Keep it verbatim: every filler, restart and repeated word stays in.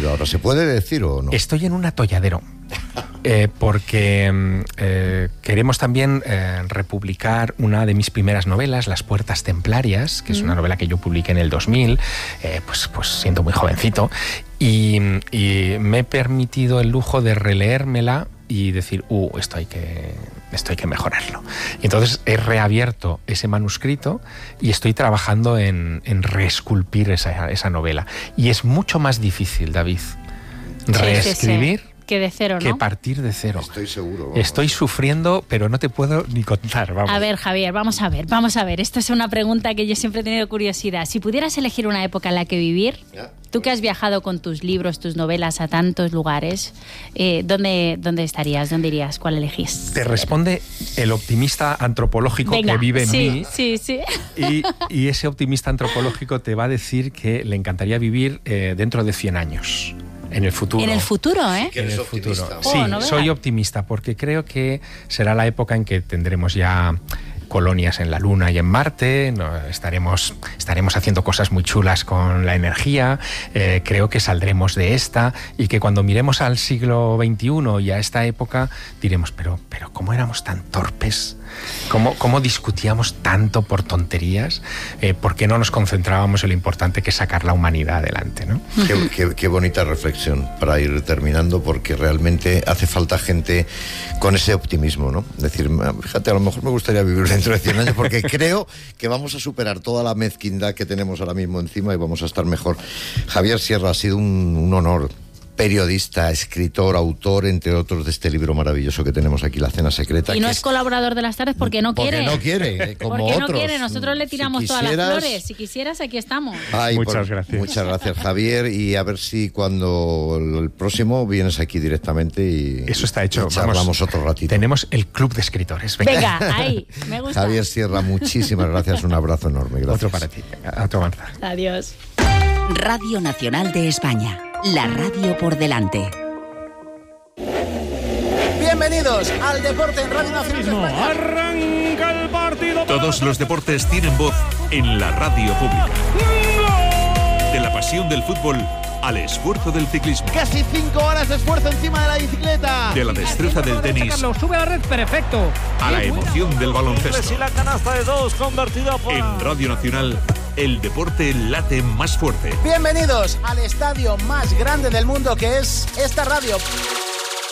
libro ahora? ¿Se puede decir o no? Estoy en un atolladero. Eh, porque eh, queremos también eh, republicar una de mis primeras novelas, Las Puertas Templarias, que mm. es una novela que yo publiqué en el dos mil, eh, pues, pues siendo muy jovencito, y, y me he permitido el lujo de releérmela y decir, uh, esto hay que, esto hay que mejorarlo. Y entonces he reabierto ese manuscrito y estoy trabajando en, en reesculpir esa, esa novela. Y es mucho más difícil, David, reescribir... Sí, sí, sí. Que de cero, ¿no? Que partir de cero. Estoy seguro. Vamos. Estoy sufriendo, pero no te puedo ni contar. Vamos. A ver, Javier, vamos a ver, vamos a ver. Esto es una pregunta que yo siempre he tenido curiosidad. Si pudieras elegir una época en la que vivir, ya. Tú que has viajado con tus libros, tus novelas a tantos lugares, eh, ¿dónde, ¿dónde estarías? ¿Dónde irías? ¿Cuál elegís? Te responde el optimista antropológico Venga, que vive en sí, mí. Sí, sí. Y, y ese optimista antropológico te va a decir que le encantaría vivir eh, dentro de cien años. En el futuro. En el futuro, ¿eh? Sí, en el futuro. Oh, sí, no soy optimista porque creo que será la época en que tendremos ya colonias en la Luna y en Marte, no, estaremos, estaremos haciendo cosas muy chulas con la energía, eh, creo que saldremos de esta y que cuando miremos al siglo veintiuno y a esta época diremos, pero, pero ¿cómo éramos tan torpes? ¿Cómo, cómo discutíamos tanto por tonterías? Eh, ¿Por qué no nos concentrábamos en lo importante que es sacar la humanidad adelante, ¿no? Qué, qué, qué bonita reflexión para ir terminando, porque realmente hace falta gente con ese optimismo, ¿no? Decir, fíjate, a lo mejor me gustaría vivir dentro de cien años, porque creo que vamos a superar toda la mezquindad que tenemos ahora mismo encima y vamos a estar mejor. Javier Sierra, ha sido un, un honor. Periodista, escritor, autor, entre otros, de este libro maravilloso que tenemos aquí, La Cena Secreta. Y no que es colaborador de Las Tardes porque no porque quiere. Porque no quiere, como porque otros. no quiere, nosotros le tiramos si todas las flores. Si quisieras, aquí estamos. Ay, muchas por, gracias. Muchas gracias, Javier, y a ver si cuando el próximo vienes aquí directamente y... Eso está hecho. Y charlamos Vamos, otro ratito. Tenemos el club de escritores. Venga, Venga ahí, me gusta. Javier Sierra, muchísimas gracias, un abrazo enorme. Gracias. Otro para ti. Otro Marta. Adiós. Radio Nacional de España, la radio por delante. Bienvenidos al deporte en Radio Nacional de España. Arranca el partido. Todos los deportes tienen voz en la radio pública. De la pasión del fútbol al esfuerzo del ciclismo. Casi cinco horas de esfuerzo encima de la bicicleta. De la destreza del tenis. Sube a la red, perfecto. A la emoción del baloncesto. Y la canasta de dos convertida por... En Radio Nacional, el deporte late más fuerte. Bienvenidos al estadio más grande del mundo, que es esta radio.